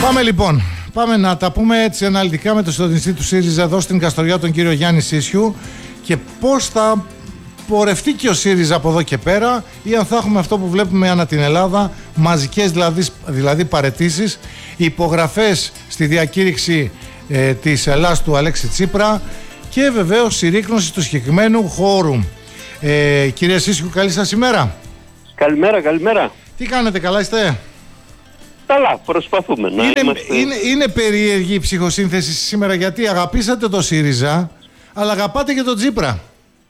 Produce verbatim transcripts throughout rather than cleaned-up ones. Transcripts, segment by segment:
Πάμε λοιπόν, πάμε να τα πούμε έτσι αναλυτικά με τον συντονιστή του ΣΥΡΙΖΑ εδώ στην Καστοριά, τον κύριο Γιάννη Σίσιου, και πώς θα πορευτεί και ο ΣΥΡΙΖΑ από εδώ και πέρα, ή αν θα έχουμε αυτό που βλέπουμε ανά την Ελλάδα, μαζικές δηλαδή, δηλαδή παραιτήσεις, υπογραφές στη διακήρυξη ε, της Ελλάδας του Αλέξη Τσίπρα και βεβαίως συρρίκνωση του συγκεκριμένου χώρου. Ε, κύριε Σίσιου, καλή σας ημέρα. Καλημέρα, καλημέρα. Τι κάνετε, καλά είστε? Καλά, προσπαθούμε να είναι, είμαστε... είναι, είναι περίεργη η ψυχοσύνθεση σήμερα, γιατί αγαπήσατε το ΣΥΡΙΖΑ, αλλά αγαπάτε και τον Τσίπρα.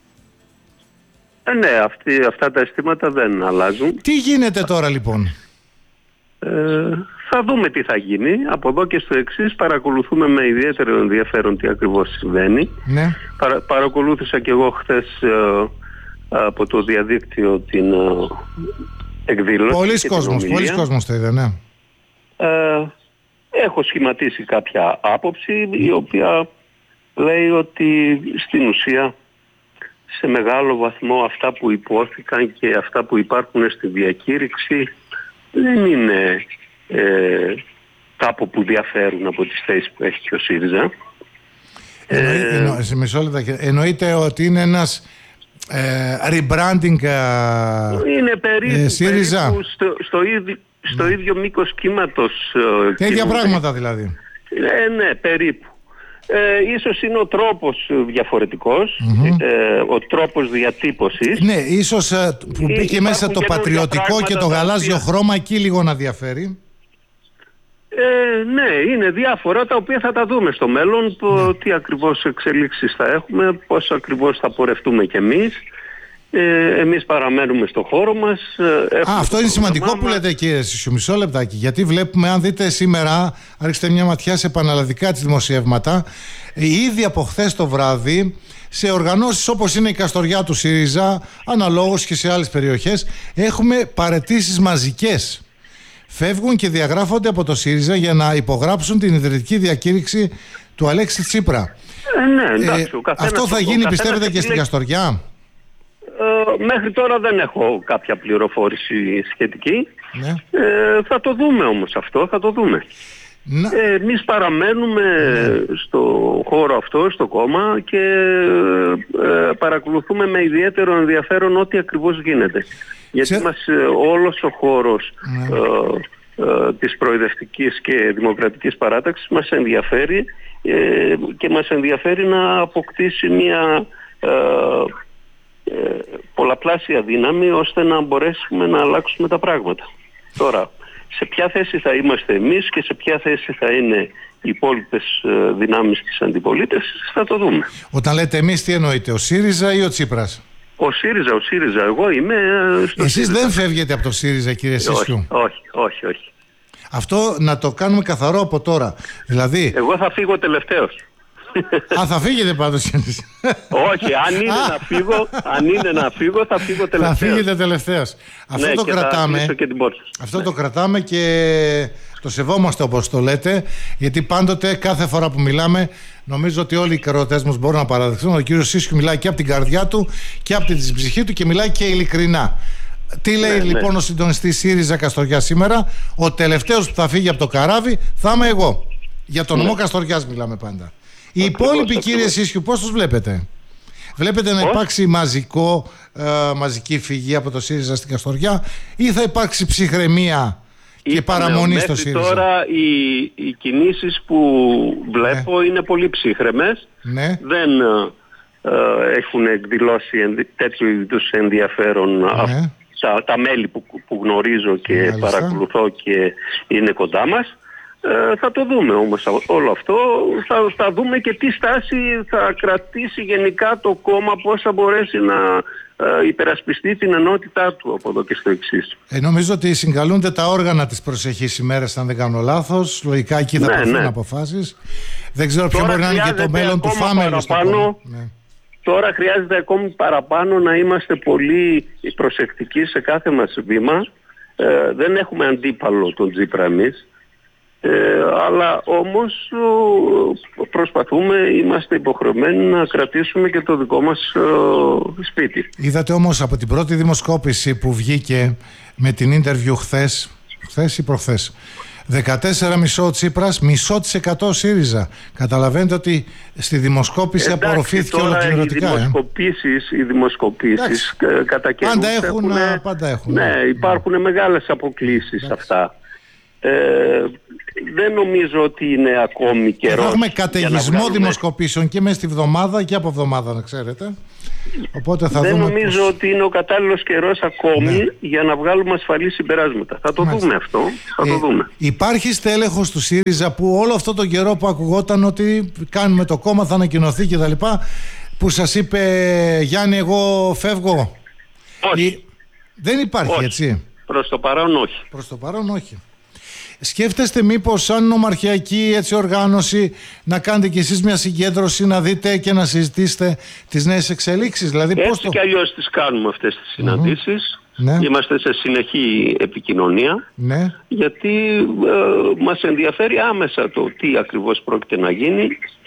Ε, ναι, αυτοί, αυτά τα αισθήματα δεν αλλάζουν. Τι γίνεται τώρα λοιπόν? Ε, θα δούμε τι θα γίνει. Από εδώ και στο εξής παρακολουθούμε με ιδιαίτερο ενδιαφέρον τι ακριβώς συμβαίνει. Ναι. Παρα, παρακολούθησα και εγώ χθες ε, από το διαδίκτυο την ε, εκδήλωση. Πολλοί κόσμος, πολλοί κόσμος το είδε, ναι. Ε, έχω σχηματίσει κάποια άποψη η οποία λέει ότι στην ουσία σε μεγάλο βαθμό αυτά που υπόθηκαν και αυτά που υπάρχουν στη διακήρυξη δεν είναι ε, κάπου που διαφέρουν από τις θέσεις που έχει και ο ΣΥΡΙΖΑ. Εννοεί, ε, εννο, σε μισό λεπτό, εννοείται ότι είναι ένας ε, rebranding ε, είναι περίπου, ε, ΣΥΡΙΖΑ περίπου στο, στο, ίδιο, στο ναι. ίδιο μήκος κύματος. Τα ίδια πράγματα δηλαδή. Ε, ναι, περίπου. Ε, ίσως είναι ο τρόπος διαφορετικός, mm-hmm. ε, ο τρόπος διατύπωσης. Ναι, ίσως ε, που μπήκε μέσα το πατριωτικό και το γαλάζιο οποία... χρώμα εκεί λίγο να διαφέρει. Ε, ναι, είναι διάφορα τα οποία θα τα δούμε στο μέλλον, το ναι. τι ακριβώς εξελίξεις θα έχουμε, πώς ακριβώς θα πορευτούμε κι εμείς. Ε, εμείς παραμένουμε στο χώρο μας. Α, αυτό είναι σημαντικό που λέτε, κύριε Σίσιου, μισό λεπτάκι, γιατί βλέπουμε, αν δείτε σήμερα, άρχιστε μια ματιά σε επαναλλαδικά της δημοσιεύματα, ήδη από χθες το βράδυ σε οργανώσεις όπως είναι η Καστοριά του ΣΥΡΙΖΑ, αναλόγως και σε άλλες περιοχές, έχουμε παραιτήσεις μαζικές. Φεύγουν και διαγράφονται από το ΣΥΡΙΖΑ για να υπογράψουν την ιδρυτική διακήρυξη του Αλέξη Τσίπρα. Ε, ναι, εντάξει, ε, αυτό θα γίνει, πιστεύετε, και στην Καστοριά? Ε, μέχρι τώρα δεν έχω κάποια πληροφόρηση σχετική. Ναι. Ε, θα το δούμε όμως αυτό, θα το δούμε. Να... Ε, εμείς παραμένουμε ναι. στο χώρο αυτό, στο κόμμα, και ε, παρακολουθούμε με ιδιαίτερο ενδιαφέρον ό,τι ακριβώς γίνεται. Γιατί Σε... μας, ε, όλος ο χώρος ναι. ε, ε, της προοδευτικής και δημοκρατικής παράταξης μας ενδιαφέρει ε, και μας ενδιαφέρει να αποκτήσει μια ε, ε, πολλαπλάσια δύναμη ώστε να μπορέσουμε να αλλάξουμε τα πράγματα. Τώρα, σε ποια θέση θα είμαστε εμείς και σε ποια θέση θα είναι οι υπόλοιπες δυνάμεις της αντιπολίτευσης θα το δούμε. Όταν λέτε εμείς, τι εννοείτε, ο ΣΥΡΙΖΑ ή ο Τσίπρας? Ο ΣΥΡΙΖΑ, ο ΣΥΡΙΖΑ, εγώ είμαι στο Εσείς ΣΥΡΙΖΑ. Δεν φεύγετε από το ΣΥΡΙΖΑ, κύριε Σίσιου? Όχι, όχι, όχι, όχι. Αυτό να το κάνουμε καθαρό από τώρα. Δηλαδή... Εγώ θα φύγω τελευταίος. Α, θα φύγετε πάντως? Όχι, αν είναι να φύγω, αν είναι να φύγω, θα φύγω τελευταίος. Θα φύγετε τελευταίος. Αυτό ναι, το και κρατάμε. Θα και την πόρτα. Αυτό ναι. το κρατάμε και το σεβόμαστε, όπως το λέτε, γιατί πάντοτε, κάθε φορά που μιλάμε, νομίζω ότι όλοι οι καροτές μας μπορούν να παραδεχθούν ότι ο κύριος Σίσιου μιλάει και από την καρδιά του και από την ψυχή του και μιλάει και ειλικρινά. Τι λέει ναι, λοιπόν ναι. ο συντονιστής ΣΥΡΙΖΑ Καστοριά σήμερα? Ο τελευταίος που θα φύγει από το καράβι θα είμαι εγώ. Για τον νομό ναι. Καστοριάς μιλάμε πάντα. Οι υπόλοιποι, κύριε Σίσιου, πώς τους βλέπετε? Βλέπετε να υπάρξει μαζικό, ε, μαζική φυγή από το ΣΥΡΙΖΑ στην Καστοριά, ή θα υπάρξει ψυχραιμία και Είπαμε, παραμονή στο ΣΥΡΙΖΑ? Τώρα οι, οι κινήσεις που βλέπω ναι. είναι πολύ ψύχρεμες. Ναι. Δεν ε, έχουν εκδηλώσει τέτοιου είδους ενδιαφέρον ναι. α, τα, τα μέλη που, που γνωρίζω και Μάλιστα. παρακολουθώ και είναι κοντά μας. Ε, θα το δούμε όμως όλο αυτό, θα, θα δούμε και τι στάση θα κρατήσει γενικά το κόμμα, πώς θα μπορέσει να ε, υπερασπιστεί την ενότητά του από εδώ και στο εξής. Ε, νομίζω ότι συγκαλούνται τα όργανα της προσεχής ημέρας, αν δεν κάνω λάθος. Λογικά εκεί θα ναι, πάρθουν ναι. αποφάσεις. Δεν ξέρω ποιο μπορεί να είναι και το μέλλον του Φάμελου στο κόμμα. Ναι. Τώρα χρειάζεται ακόμη παραπάνω να είμαστε πολύ προσεκτικοί σε κάθε μας βήμα. Ε, δεν έχουμε αντίπαλο τον Τσίπρα εμείς. Ε, αλλά όμως ο, προσπαθούμε, είμαστε υποχρεωμένοι να κρατήσουμε και το δικό μας ο, σπίτι. Είδατε όμως από την πρώτη δημοσκόπηση που βγήκε με την interview χθες, χθες ή προχθές, δεκατέσσερα κόμμα πέντε Τσίπρας, μισό της εκατό ΣΥΡΙΖΑ. Καταλαβαίνετε ότι στη δημοσκόπηση Εντάξει, απορροφήθηκε ολοκληρωτικά. Οι δημοσκοπήσεις, ε? οι δημοσκοπήσεις κατά καιρούς πάντα έχουν, έχουν, πάντα έχουν. Ναι, υπάρχουν ναι. μεγάλες αποκλίσεις. Εντάξει. Αυτά. Ε, δεν νομίζω ότι είναι ακόμη καιρός. Έχουμε καταιγισμό βγάλουμε... δημοσκοπήσεων και μέσα στη βδομάδα και από εβδομάδα, να ξέρετε. Οπότε θα δεν δούμε νομίζω πώς... ότι είναι ο κατάλληλος καιρός ακόμη ναι. για να βγάλουμε ασφαλή συμπεράσματα. Θα το Μάλιστα. δούμε αυτό. Θα ε, το δούμε. Υπάρχει στέλεχος του ΣΥΡΙΖΑ που όλο αυτό τον καιρό που ακουγόταν ότι κάνουμε το κόμμα, θα ανακοινωθεί κτλ., που σας είπε Γιάννη, εγώ φεύγω. Όχι. Ή... Δεν υπάρχει, όχι. Έτσι. Προς το παρόν όχι. Προς το παρόν όχι. Σκέφτεστε μήπως σαν νομαρχιακή έτσι οργάνωση να κάνετε κι εσείς μια συγκέντρωση, να δείτε και να συζητήσετε τις νέες εξελίξεις? Δηλαδή, έτσι πώς το... και αλλιώς τις κάνουμε αυτές τις συναντήσεις. Mm-hmm. Ναι. Είμαστε σε συνεχή επικοινωνία. Ναι. Γιατί ε, μας ενδιαφέρει άμεσα το τι ακριβώς πρόκειται να γίνει.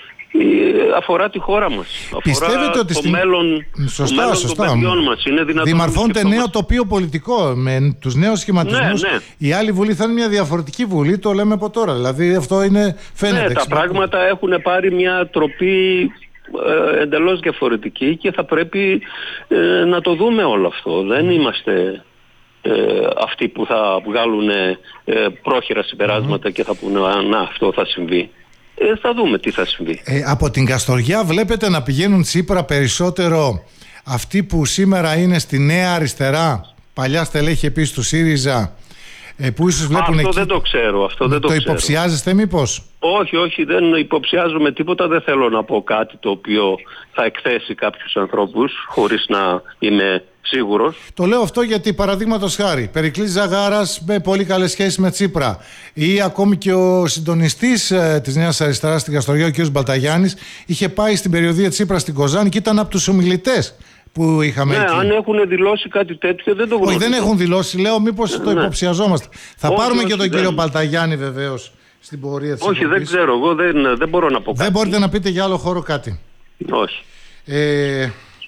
Αφορά τη χώρα μας. Πιστεύετε αφορά ότι το στην... μέλλον, σωστά, το μέλλον σωστά. των παιδιών μας. Είναι δυνατόν δημαρθώνεται νέο τοπίο πολιτικό με τους νέους σχηματισμούς. Ναι, ναι. Η άλλη βουλή θα είναι μια διαφορετική βουλή, το λέμε από τώρα. Δηλαδή αυτό είναι, φαίνεται. Ναι, τα πράγματα έχουν πάρει μια τροπή ε, εντελώς διαφορετική και θα πρέπει ε, να το δούμε όλο αυτό. Δεν είμαστε ε, αυτοί που θα βγάλουν ε, πρόχειρα συμπεράσματα mm. και θα πούνε να αυτό θα συμβεί. Ε, θα δούμε τι θα συμβεί. Ε, από την Καστοριά βλέπετε να πηγαίνουν Τσίπρα περισσότερο αυτοί που σήμερα είναι στη Νέα Αριστερά, παλιά στελέχη επίσης του ΣΥΡΙΖΑ, ε, που ίσως βλέπουν αυτό εκεί... δεν το ξέρω. Αυτό δεν το, το το ξέρω. υποψιάζεστε μήπως? Όχι, όχι, δεν υποψιάζομαι τίποτα. Δεν θέλω να πω κάτι το οποίο θα εκθέσει κάποιους ανθρώπους χωρίς να είμαι σίγουρος. Το λέω αυτό γιατί, παραδείγματος χάρη, Περικλής Ζαγάρας με πολύ καλές σχέσεις με Τσίπρα, ή ακόμη και ο συντονιστής ε, της Νέας Αριστεράς στην Καστοριά, ο κ. Μπαλταγιάννης, είχε πάει στην περιοδία Τσίπρα στην Κοζάνη και ήταν από τους ομιλητές που είχαμε ναι, εκεί. Αν έχουν δηλώσει κάτι τέτοιο δεν το γνωρίζω. Όχι, δεν έχουν δηλώσει, λέω μήπως ναι, το ναι. υποψιαζόμαστε. Θα όχι, πάρουμε όχι, και τον δεν... κύριο Μπαλταγιάννη βεβαίως στην πορεία της Όχι, εκπομπής. δεν ξέρω, εγώ δεν, δεν μπορώ να πω κάτι. Δεν μπορείτε να πείτε για άλλο χώρο κάτι? Όχι. Ε,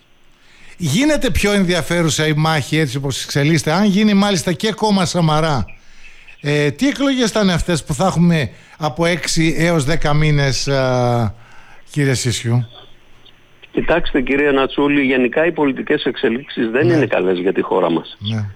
γίνεται πιο ενδιαφέρουσα η μάχη έτσι όπως εξελίσσεται, αν γίνει μάλιστα και κόμμα Σαμαρά. Ε, τι εκλογές θα είναι αυτές που θα έχουμε από έξι έως δέκα μήνες, α, κύριε Σίσιου? Κοιτάξτε κύριε Νατσούλη, γενικά οι πολιτικές εξελίξεις δεν ναι. είναι καλές για τη χώρα μας. Ναι.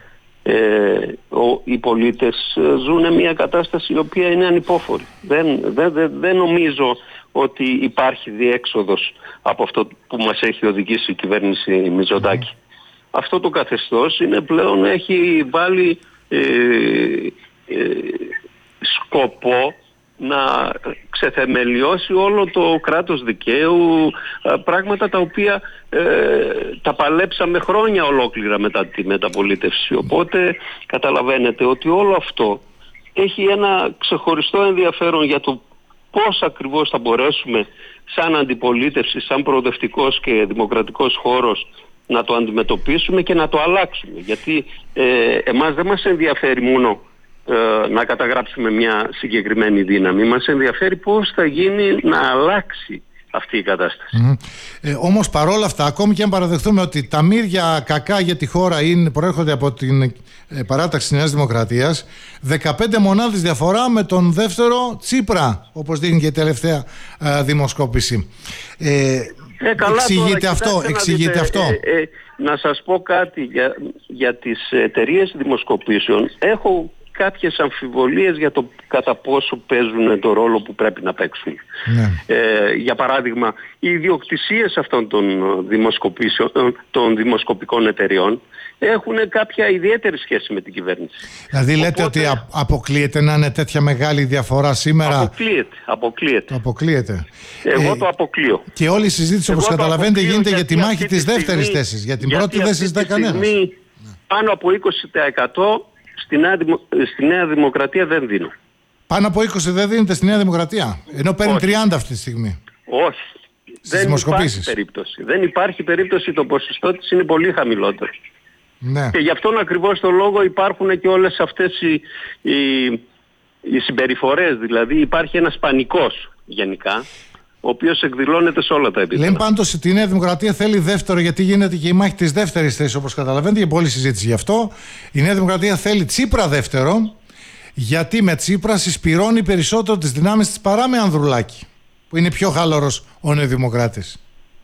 Ε, ο, οι πολίτες ζουν μια κατάσταση η οποία είναι ανυπόφορη. Δεν, δεν, δεν, δεν νομίζω ότι υπάρχει διέξοδος από αυτό που μας έχει οδηγήσει η κυβέρνηση Μητσοτάκη. Mm. Αυτό το καθεστώς είναι πλέον, έχει βάλει ε, ε, σκοπό να ξεθεμελιώσει όλο το κράτος δικαίου, πράγματα τα οποία ε, τα παλέψαμε χρόνια ολόκληρα μετά τη μεταπολίτευση. Οπότε καταλαβαίνετε ότι όλο αυτό έχει ένα ξεχωριστό ενδιαφέρον για το πώς ακριβώς θα μπορέσουμε σαν αντιπολίτευση, σαν προοδευτικός και δημοκρατικός χώρος να το αντιμετωπίσουμε και να το αλλάξουμε. Γιατί ε, εμάς δεν μας ενδιαφέρει μόνο να καταγράψουμε μια συγκεκριμένη δύναμη. Μας ενδιαφέρει πώς θα γίνει να αλλάξει αυτή η κατάσταση. Mm. Ε, όμως παρόλα αυτά, ακόμη και αν παραδεχτούμε ότι τα μύρια κακά για τη χώρα είναι, προέρχονται από την ε, παράταξη της Νέας Δημοκρατίας, δεκαπέντε μονάδες διαφορά με τον δεύτερο Τσίπρα, όπως δείχνει και η τελευταία ε, δημοσκόπηση. Ε, ε, καλά, εξηγείται τώρα, αυτό, εξηγείται δείτε, αυτό. Ε, ε, να σας πω κάτι για, για τις εταιρείες δημοσκοπήσεων. Έχω κάποιες αμφιβολίες για το κατά πόσο παίζουν το ρόλο που πρέπει να παίξουν. Ναι. Ε, για παράδειγμα, οι ιδιοκτησίες αυτών των, δημοσκοπήσεων, των δημοσκοπικών εταιριών έχουν κάποια ιδιαίτερη σχέση με την κυβέρνηση. Δηλαδή λέτε Οπότε, ότι αποκλείεται να είναι τέτοια μεγάλη διαφορά σήμερα? Αποκλείεται. αποκλείεται. Το αποκλείεται. Εγώ ε, το αποκλείω. Και όλη η συζήτηση, όπως καταλαβαίνετε, γίνεται για τη μάχη της δεύτερης στιγμή, θέσης. Για την πρώτη δεν συζητάει κανένας. Πάνω από είκοσι τοις εκατό Στη Νέα, Δημο... στη Νέα Δημοκρατία δεν δίνω. Πάνω από είκοσι δεν δίνεται στη Νέα Δημοκρατία, ενώ παίρνει Όχι. τριάντα αυτή τη στιγμή. Όχι. Στις δεν υπάρχει περίπτωση. Δεν υπάρχει περίπτωση, το ποσοστό της είναι πολύ χαμηλότερο. Ναι. Και γι' αυτόν ακριβώς το λόγο υπάρχουν και όλες αυτές οι, οι, οι συμπεριφορές. Δηλαδή υπάρχει ένας πανικός γενικά, ο οποίος εκδηλώνεται σε όλα τα επίπεδα. Λέμε πάντως ότι η Νέα Δημοκρατία θέλει δεύτερο, γιατί γίνεται και η μάχη της δεύτερης θέσης, όπως καταλαβαίνετε, και πολλή συζήτηση γι' αυτό. Η Νέα Δημοκρατία θέλει Τσίπρα δεύτερο, γιατί με Τσίπρα συσπυρώνει περισσότερο τις δυνάμεις της παρά με Ανδρουλάκη, που είναι πιο χαλαρός ο Νεοδημοκράτης.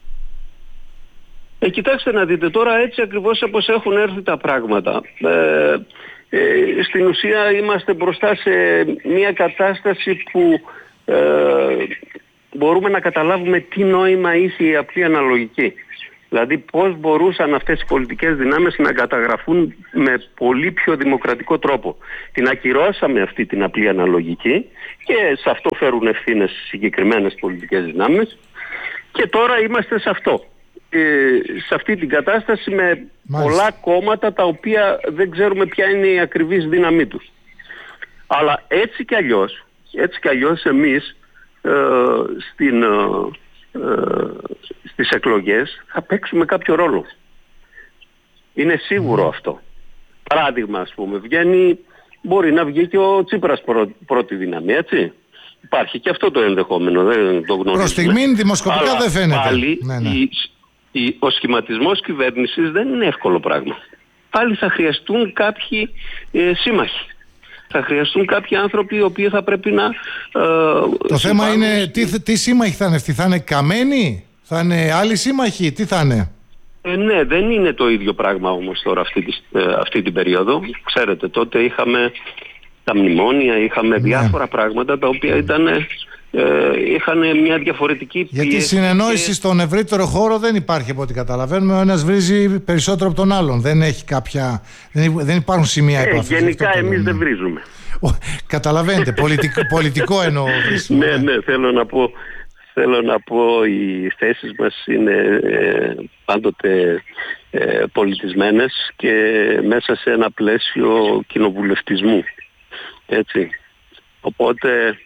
Ε, κοιτάξτε να δείτε τώρα, έτσι ακριβώς όπως έχουν έρθει τα πράγματα. Ε, ε, στην ουσία είμαστε μπροστά σε μια κατάσταση που ε, μπορούμε να καταλάβουμε τι νόημα είχε η απλή αναλογική. Δηλαδή πώς μπορούσαν αυτές οι πολιτικές δυνάμεις να καταγραφούν με πολύ πιο δημοκρατικό τρόπο. Την ακυρώσαμε αυτή την απλή αναλογική και σε αυτό φέρουν ευθύνες συγκεκριμένες πολιτικές δυνάμεις και τώρα είμαστε σε αυτό. Σε αυτή την κατάσταση με Μάλιστα. πολλά κόμματα τα οποία δεν ξέρουμε ποια είναι η ακριβής δύναμή τους. Αλλά έτσι κι αλλιώς, έτσι κι αλλιώς εμείς ε, στην, ε, ε, στις εκλογές θα παίξουμε κάποιο ρόλο. Είναι σίγουρο mm. αυτό. Παράδειγμα, ας πούμε, βγαίνει, μπορεί να βγει και ο Τσίπρας πρω, πρώτη δύναμη, έτσι. Υπάρχει και αυτό το ενδεχόμενο, δεν το γνωρίζουμε. Προς στιγμήν δημοσκοπικά Αλλά δεν φαίνεται. Πάλι, ναι, ναι. Η, η, ο σχηματισμός κυβέρνησης δεν είναι εύκολο πράγμα. Πάλι θα χρειαστούν κάποιοι ε, σύμμαχοι. Θα χρειαστούν κάποιοι άνθρωποι οι οποίοι θα πρέπει να... Ε, το θέμα είναι τι, τι σύμμαχοι θα είναι αυτοί, θα είναι καμένοι, θα είναι άλλοι σύμμαχοι, τι θα είναι? Ε, ναι, δεν είναι το ίδιο πράγμα όμως τώρα αυτή, τη, ε, αυτή την περίοδο. Ξέρετε, τότε είχαμε τα μνημόνια, είχαμε ναι. διάφορα πράγματα τα οποία ήταν, ε, είχαν μια διαφορετική πίεση. Γιατί συνεννόηση και... στον ευρύτερο χώρο δεν υπάρχει από ό,τι καταλαβαίνουμε. Ο ένας βρίζει περισσότερο από τον άλλον. Δεν έχει κάποια... δεν, δεν υπάρχουν σημεία ε, επαφής. Γενικά εμείς δεν βρίζουμε. Καταλαβαίνετε, πολιτικό, πολιτικό εννοώ. Ναι, ναι, θέλω να πω... Θέλω να πω, οι θέσεις μας είναι ε, πάντοτε ε, πολιτισμένες και μέσα σε ένα πλαίσιο κοινοβουλευτισμού. Έτσι. Οπότε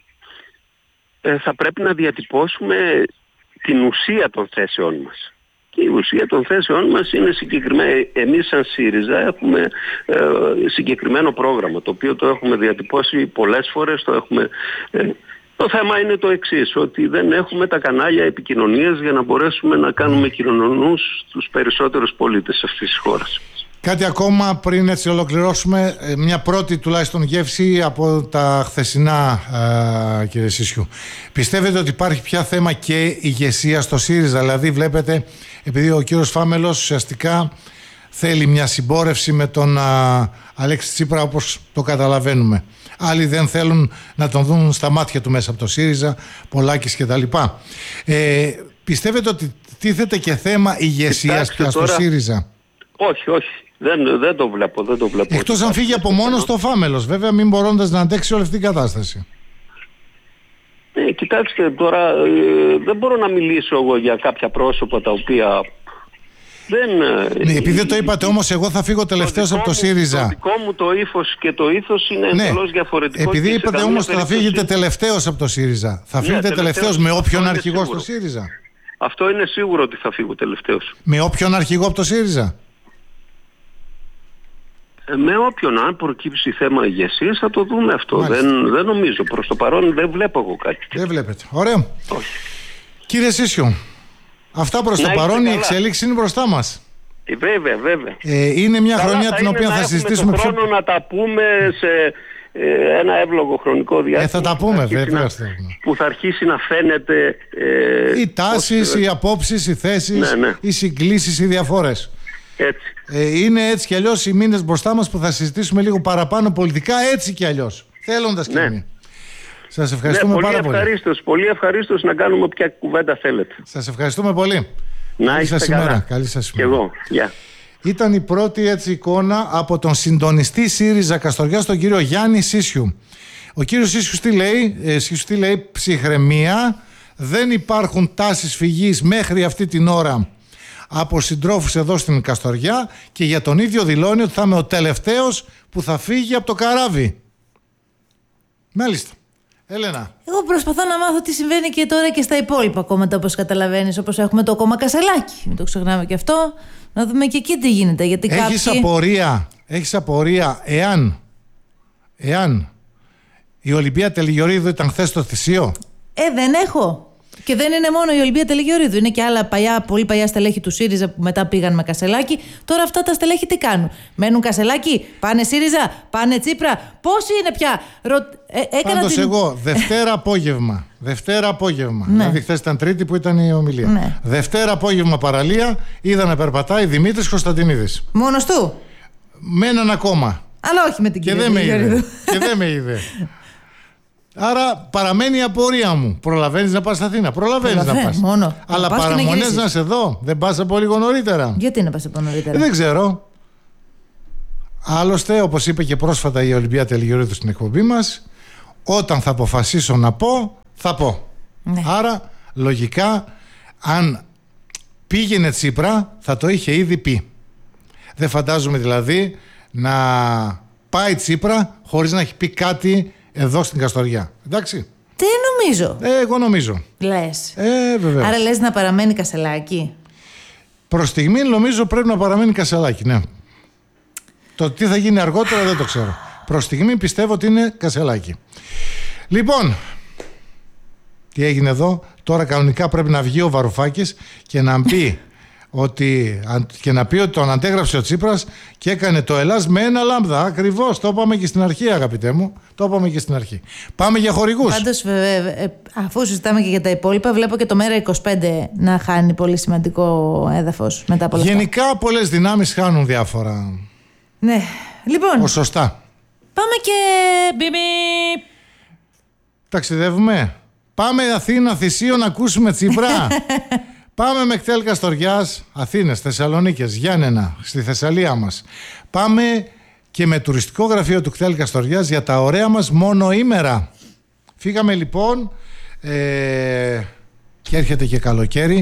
ε, θα πρέπει να διατυπώσουμε την ουσία των θέσεών μας. Και η ουσία των θέσεών μας είναι συγκεκριμένη. Εμείς σαν ΣΥΡΙΖΑ έχουμε ε, συγκεκριμένο πρόγραμμα, το οποίο το έχουμε διατυπώσει πολλές φορές, το έχουμε... Ε, Το θέμα είναι το εξής, ότι δεν έχουμε τα κανάλια επικοινωνίας για να μπορέσουμε να κάνουμε κοινωνούς στους περισσότερους πολίτες αυτής της χώρας. Κάτι ακόμα πριν έτσι ολοκληρώσουμε, μια πρώτη τουλάχιστον γεύση από τα χθεσινά, α, κύριε Σίσιου. Πιστεύετε ότι υπάρχει πια θέμα και ηγεσία στο ΣΥΡΙΖΑ? Δηλαδή βλέπετε, επειδή ο κύριος Φάμελος ουσιαστικά θέλει μια συμπόρευση με τον α, Αλέξη Τσίπρα, όπως το καταλαβαίνουμε. Άλλοι δεν θέλουν να τον δουν στα μάτια του μέσα από το ΣΥΡΙΖΑ, Πολάκης κτλ. Ε, πιστεύετε ότι τίθεται και θέμα ηγεσίας πια στο τώρα... ΣΥΡΙΖΑ? Όχι, όχι. Δεν, δεν το βλέπω. Δεν το βλέπω. Εκτός αν φύγει από μόνος το Φάμελος, βέβαια, μην μπορώντας να αντέξει όλη αυτή την κατάσταση. Ε, κοιτάξτε, τώρα ε, δεν μπορώ να μιλήσω εγώ για κάποια πρόσωπα τα οποία... Δεν, ναι, επειδή δεν το είπατε όμως, εγώ θα φύγω τελευταίος από το ΣΥΡΙΖΑ. Το δικό μου το ύφος και το ήθος είναι ναι, εντελώς διαφορετικό. Επειδή είπατε όμως ότι θα φύγετε τελευταίος από το ΣΥΡΙΖΑ, θα φύγετε ναι, τελευταίος με όποιον αρχηγό στο ΣΥΡΙΖΑ? Αυτό είναι σίγουρο ότι θα φύγω τελευταίος. Με όποιον αρχηγό από το ΣΥΡΙΖΑ? Ε, με όποιον, αν προκύψει θέμα ηγεσίας θα το δούμε αυτό. Δεν, δεν νομίζω. Προς το παρόν δεν βλέπω εγώ κάτι. Δεν βλέπετε. Ωραίο. Όχι. Κύριε Σίσιου, αυτά προς το παρόν, η εξέλιξη είναι μπροστά μας. Ε, βέβαια, βέβαια. Ε, είναι μια καλά, χρονιά την οποία θα συζητήσουμε πιο... χρόνο να τα πούμε σε ε, ένα εύλογο χρονικό διάστημα. Ε, θα τα πούμε, βέβαια. Να, που θα αρχίσει να φαίνεται... Ε, οι τάσεις, πώς... οι απόψεις, οι θέσεις, ναι, ναι. οι συγκλήσεις, οι διαφορές. Έτσι. Ε, είναι έτσι κι αλλιώς οι μήνες μπροστά μας που θα συζητήσουμε λίγο παραπάνω πολιτικά, έτσι κι αλλιώς. Θέλοντας και εμείς. Ναι. Σας ευχαριστούμε ναι, πάρα πολύ. Ευχαρίστως, πολύ ευχαρίστως να κάνουμε όποια κουβέντα θέλετε. Σας ευχαριστούμε πολύ. Να Καλή σας ημέρα. Καλή σας ημέρα. Και εγώ. Yeah. Ήταν η πρώτη έτσι εικόνα από τον συντονιστή ΣΥΡΙΖΑ Καστοριάς, τον κύριο Γιάννη Σίσιου. Ο κύριος Σίσιου τι λέει? Ε, Σίσιου τι λέει? Ψυχραιμία. Δεν υπάρχουν τάσεις φυγής μέχρι αυτή την ώρα από συντρόφους εδώ στην Καστοριά και για τον ίδιο δηλώνει ότι θα είμαι ο τελευταίος που θα φύγει από το καράβι. Μάλιστα. Έλενα. Εγώ προσπαθώ να μάθω τι συμβαίνει και τώρα και στα υπόλοιπα κόμματα, όπως καταλαβαίνεις, όπως έχουμε το κόμμα Κασελάκη. Μην το ξεχνάμε και αυτό. Να δούμε και εκεί τι γίνεται. Γιατί έχεις κάποιοι... απορία, έχεις απορία εάν, εάν η Ολυμπία Τελιγιορίδου ήταν χθες στο Θησίο? Ε, δεν έχω. Και δεν είναι μόνο η Ολυμπία Τελεγιορίδου. Είναι και άλλα παλιά, πολύ παλιά στελέχη του ΣΥΡΙΖΑ που μετά πήγαν με Κασελάκη. Τώρα αυτά τα στελέχη τι κάνουν? Μένουν Κασελάκη, πάνε ΣΥΡΙΖΑ, πάνε Τσίπρα. Πόσοι είναι πια? Ρω... Ε, Πάντως την... εγώ, Δευτέρα απόγευμα. Δευτέρα απόγευμα. Ναι. Δηλαδή χθες ήταν Τρίτη που ήταν η ομιλία. Ναι. Δευτέρα απόγευμα παραλία είδα να περπατάει Δημήτρης Κωνσταντινίδης. Μόνος του. Με έναν ακόμα. Αλλά όχι με την Και κυρία δεν με είδε. Τελεγιορίδου. Και δεν με είδε. Άρα παραμένει η απορία μου. Προλαβαίνεις να πας στην Αθήνα? Προλαβαίνεις να Προλαβαίνω, πας. μόνο. Αλλά Να πας και να παραμονές γυρίσεις. να είσαι εδώ. Δεν πας από λίγο νωρίτερα? Γιατί να πας από νωρίτερα? Ε, δεν ξέρω. Άλλωστε, όπως είπε και πρόσφατα η Ολυμπία Τελεγιορίδου στην εκπομπή μας, όταν θα αποφασίσω να πω, θα πω. Ναι. Άρα, λογικά, αν πήγαινε Τσίπρα, θα το είχε ήδη πει. Δεν φαντάζομαι δηλαδή να πάει Τσίπρα χωρίς να έχει πει κάτι εδώ στην Καστοριά. Εντάξει. Τι νομίζω. Ε, εγώ νομίζω. Λες. Ε, βεβαίως. Άρα λες να παραμένει Κασελάκη. Προς στιγμή νομίζω πρέπει να παραμένει Κασελάκη, ναι. Το τι θα γίνει αργότερα δεν το ξέρω. Προς στιγμή πιστεύω ότι είναι Κασελάκη. Λοιπόν, τι έγινε εδώ? Τώρα κανονικά πρέπει να βγει ο Βαρουφάκης και να πει ότι, και να πει ότι τον αντέγραψε ο Τσίπρας και έκανε το Ελλάς με ένα λάμδα. Ακριβώς, το είπαμε και στην αρχή, αγαπητέ μου. Το είπαμε και στην αρχή. Πάμε για χορηγούς. Πάντως, ε, ε, αφού συζητάμε και για τα υπόλοιπα, βλέπω και το Μέρα είκοσι πέντε να χάνει πολύ σημαντικό έδαφος μετά από όλα αυτά. Γενικά πολλές δυνάμεις χάνουν διάφορα. Ναι. Λοιπόν, Ο, σωστά. πάμε και... Μπιμπι. Ταξιδεύουμε. Πάμε Αθήνα, Θησίο να ακούσουμε Τσίπρα. Πάμε με κτέλ Καστοριάς, Αθήνες, Θεσσαλονίκες, Γιάννενα, στη Θεσσαλία μας. Πάμε και με τουριστικό γραφείο του κτέλ Καστοριάς για τα ωραία μας μονοήμερα. Φύγαμε λοιπόν ε, και έρχεται και καλοκαίρι.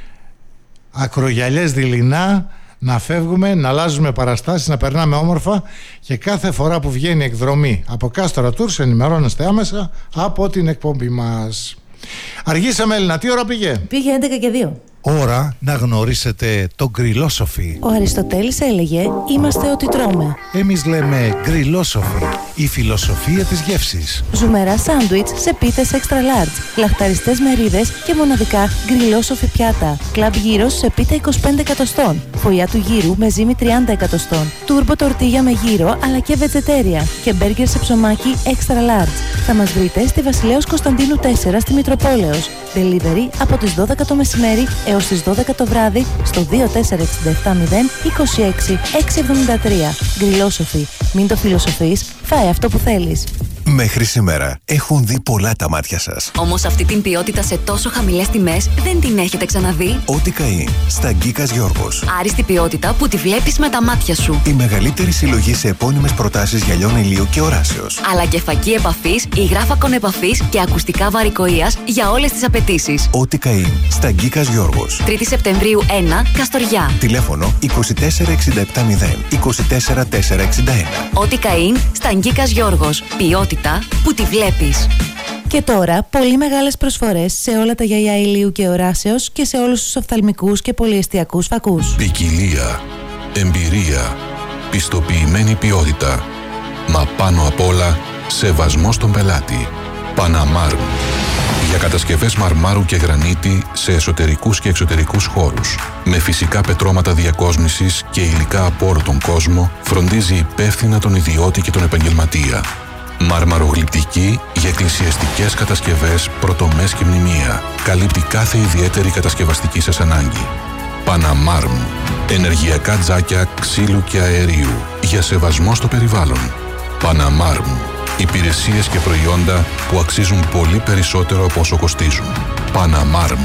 Ακρογιαλιές δειλινά, να φεύγουμε, να αλλάζουμε παραστάσεις, να περνάμε όμορφα και κάθε φορά που βγαίνει εκδρομή από Κάστορα Tours ενημερώνεστε άμεσα από την εκπομπή μας. Αργήσαμε, Έλληνα, τι ώρα πήγε? Πήγε έντεκα και δύο. Ώρα να γνωρίσετε τον Γκριλόσοφι. Ο Αριστοτέλης έλεγε «Είμαστε ό,τι τρώμε». Εμείς λέμε Γκριλόσοφι, η φιλοσοφία της γεύσης. Ζουμερά σάντουιτς σε πίτες extra large, λαχταριστές μερίδες και μοναδικά γκριλόσοφι πιάτα. Κλαμπ γύρος σε πίτα είκοσι πέντε εκατοστών, φωλιά του γύρου με ζύμη τριάντα εκατοστών, τούρμπο τορτίγια με γύρο αλλά και βετζετέρια και μπέργκερ σε ψωμάκι extra large. Θα μας βρείτε στη Βασιλέως Κωνσταντίνου τέσσερα στη Μητροπόλεως. Delivery από τις δώδεκα το μεσημέρι έως τις δώδεκα το βράδυ στο δύο τέσσερα έξι επτά μηδέν είκοσι έξι εξακόσια εβδομήντα τρία. Γκριλόσοφι. Μην το φιλοσοφείς, φάε αυτό που θέλεις. Μέχρι σήμερα έχουν δει πολλά τα μάτια σας. Όμως αυτή την ποιότητα σε τόσο χαμηλές τιμές δεν την έχετε ξαναδεί. Ό,τι καεί στα Γκίκας Γιώργος. Άριστη ποιότητα που τη βλέπεις με τα μάτια σου. Η μεγαλύτερη συλλογή σε επώνυμες προτάσεις γυαλιών ηλίου και οράσεως. Αλλά και φακή επαφής, υγράφακον επαφής και ακουστικά βαρικοείας για όλες τις απαιτήσεις. Ό,τι καεί στα Γκίκας Γιώργος. τρίτη Σεπτεμβρίου ένα, Καστοριά. Τηλέφωνο είκοσι τέσσερα εξήντα επτά μηδέν είκοσι τέσσερα τετρακόσια εξήντα ένα. Ό,τι καεί στα Γκίκας Γιώργος. Ποιότητα που τη βλέπεις. Και τώρα, πολύ μεγάλες προσφορές σε όλα τα γυαλιά ηλίου και οράσεως και σε όλους τους οφθαλμικούς και πολυεστιακούς φακούς. Ποικιλία, εμπειρία, πιστοποιημένη ποιότητα, μα πάνω απ' όλα σεβασμός στον πελάτη. Παναμάρμ. Για κατασκευές μαρμάρου και γρανίτη σε εσωτερικούς και εξωτερικούς χώρους. Με φυσικά πετρώματα διακόσμησης και υλικά από όλο τον κόσμο, φροντίζει υπεύθυνα τον ιδιώτη και τον επαγγελματία. Μαρμαρογλυπτική για εκκλησιαστικές κατασκευές, πρωτομές και μνημεία. Καλύπτει κάθε ιδιαίτερη κατασκευαστική σας ανάγκη. Παναμάρμ. Ενεργειακά τζάκια ξύλου και αερίου. Για σεβασμό στο περιβάλλον. Παναμάρμ. Υπηρεσίες και προϊόντα που αξίζουν πολύ περισσότερο από όσο κοστίζουν. Παναμάρμ.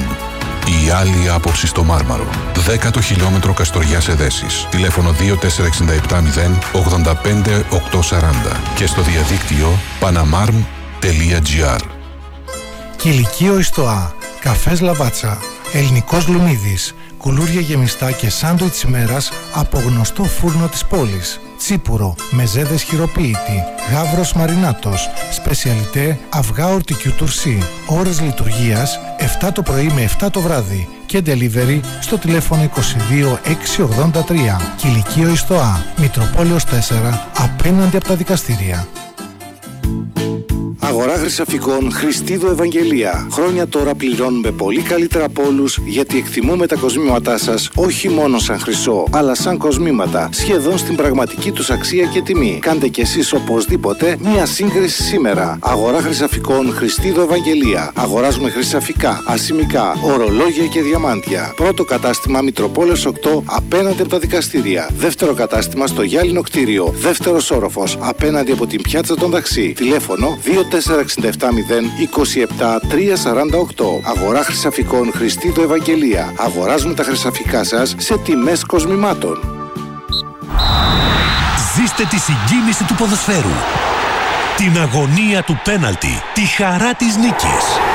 Η άλλη άποψη στο Μάρμαρο. Δέκατο χιλιόμετρο Καστοριάς Εδέσης. Τηλέφωνο δύο τέσσερα έξι επτά μηδέν ογδόντα πέντε οκτακόσια σαράντα και στο διαδίκτυο παναμάρμ τελεία τζι άρ. Κηλικείο Ιστοά, καφές Λαβάτσα, ελληνικός λουμίδης, κουλούρια γεμιστά και σάντουιτς ημέρας από γνωστό φούρνο της πόλης. Τσίπουρο, μεζέδες χειροποίητη, γάβρος μαρινάτος, σπεσιαλιτέ αυγά ορτικιού τουρσί. Ώρες λειτουργίας επτά το πρωί με επτά το βράδυ και delivery στο τηλέφωνο είκοσι δύο εξακόσια ογδόντα τρία. Κηλικείο Ιστοά, Μητροπόλεως τέσσερα, απέναντι από τα δικαστήρια. Αγορά χρυσαφικών Χριστίδο Ευαγγελία. Χρόνια τώρα πληρώνουμε πολύ καλύτερα από όλους, γιατί εκτιμούμε τα κοσμήματά σας όχι μόνο σαν χρυσό, αλλά σαν κοσμήματα, σχεδόν στην πραγματική τους αξία και τιμή. Κάντε κι εσείς οπωσδήποτε μία σύγκριση σήμερα. Αγορά χρυσαφικών Χριστίδο Ευαγγελία. Αγοράζουμε χρυσαφικά, ασημικά, ορολόγια και διαμάντια. Πρώτο κατάστημα Μητροπόλεως οκτώ απέναντι από τα δικαστήρια. Δεύτερο κατάστημα στο Γυάλινο κτίριο. Δεύτερος όροφος απέναντι από την πιάτσα των Δαξί. Τηλέφωνο δύο τέσσερα έξι επτά μηδέν είκοσι επτά τριακόσια σαράντα οκτώ. Αγορά χρυσαφικών Χριστίδο Ευαγγελία. Αγοράζουμε τα χρυσαφικά σας σε τιμές κοσμημάτων. Ζήστε τη συγκίνηση του ποδοσφαίρου, την αγωνία του πέναλτι, τη χαρά της νίκης.